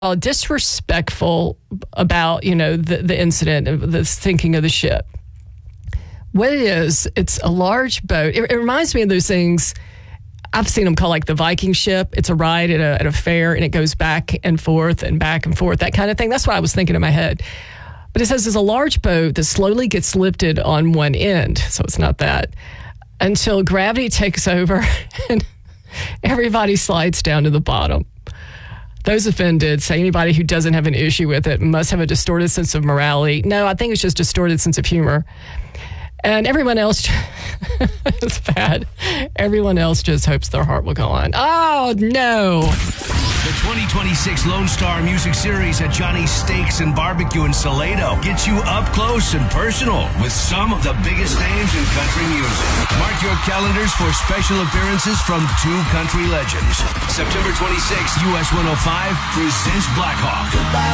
disrespectful about, the incident of the sinking of the ship. What it is, it's a large boat. It reminds me of those things I've seen them call like the Viking ship. It's a ride at a fair, and it goes back and forth, that kind of thing. That's what I was thinking in my head. But it says there's a large boat that slowly gets lifted on one end, so it's not that, until gravity takes over and everybody slides down to the bottom. Those offended say anybody who doesn't have an issue with it must have a distorted sense of morality. No, I think it's just a distorted sense of humor. And everyone else, it's bad. Everyone else just hopes their heart will go on. Oh, no. The 2026 Lone Star Music Series at Johnny's Steaks and Barbecue in Salado gets you up close and personal with some of the biggest names in country music. Mark your calendars for special appearances from two country legends. September 26th, US 105 presents Blackhawk.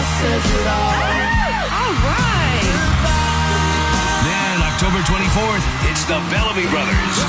All right. Then October 24th, it's the Bellamy Brothers.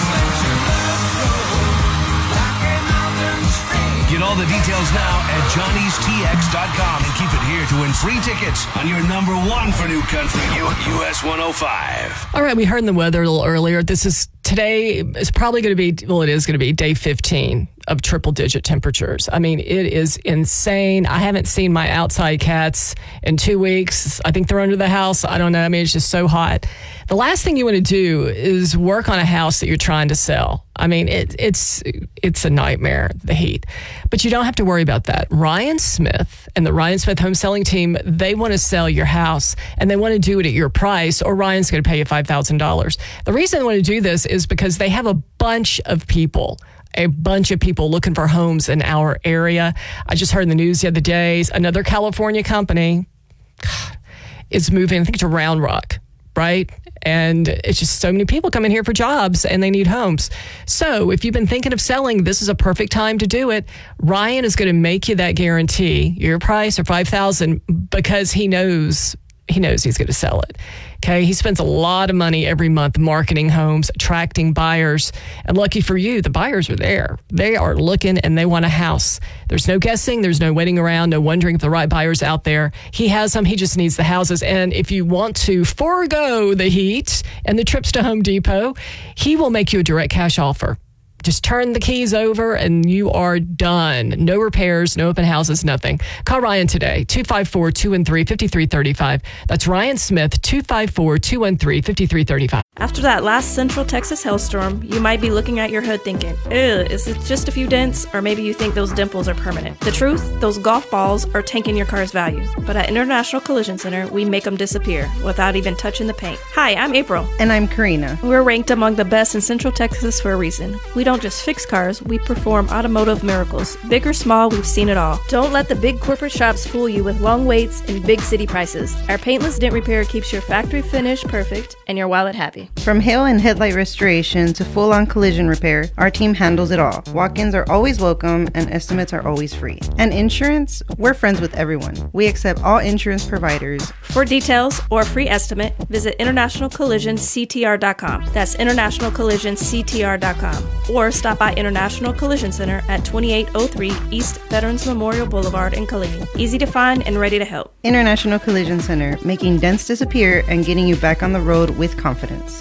Get all the details now at johnnystx.com and keep it here to win free tickets on your number one for new country, US 105. All right, we heard in the weather a little earlier. Today is probably going to be, it is going to be day 15 of triple-digit temperatures. I mean, it is insane. I haven't seen my outside cats in 2 weeks. I think they're under the house. I don't know. I mean, it's just so hot. The last thing you want to do is work on a house that you're trying to sell. I mean, it's a nightmare, the heat. But you don't have to worry about that. Ryan Smith and the Ryan Smith home selling team, they want to sell your house, and they want to do it at your price, or Ryan's going to pay you $5,000. The reason they want to do this is because they have a bunch of people looking for homes in our area. I just heard in the news the other day, another California company is moving, I think, to Round Rock, right? And it's just so many people coming here for jobs, and they need homes. So if you've been thinking of selling, this is a perfect time to do it. Ryan is going to make you that guarantee, your price or $5,000, because he knows he's going to sell it. Okay, he spends a lot of money every month marketing homes, attracting buyers. And lucky for you, the buyers are there. They are looking and they want a house. There's no guessing. There's no waiting around, no wondering if the right buyer's out there. He has them. He just needs the houses. And if you want to forego the heat and the trips to Home Depot, he will make you a direct cash offer. Just turn the keys over and you are done. No repairs, no open houses, nothing. Call Ryan today, 254-213-5335. That's Ryan Smith, 254-213-5335. After that last Central Texas hailstorm, you might be looking at your hood thinking, ew, is it just a few dents? Or maybe you think those dimples are permanent. The truth, those golf balls are tanking your car's value. But at International Collision Center, we make them disappear without even touching the paint. Hi, I'm April. And I'm Karina. We're ranked among the best in Central Texas for a reason. We don't just fix cars, we perform automotive miracles. Big or small, we've seen it all. Don't let the big corporate shops fool you with long waits and big city prices. Our paintless dent repair keeps your factory finish perfect and your wallet happy. From hail and headlight restoration to full-on collision repair, our team handles it all. Walk-ins are always welcome and estimates are always free. And insurance, we're friends with everyone. We accept all insurance providers. For details or a free estimate, visit internationalcollisionctr.com. That's internationalcollisionctr.com. Or stop by International Collision Center at 2803 East Veterans Memorial Boulevard in Killeen. Easy to find and ready to help. International Collision Center, making dents disappear and getting you back on the road with confidence.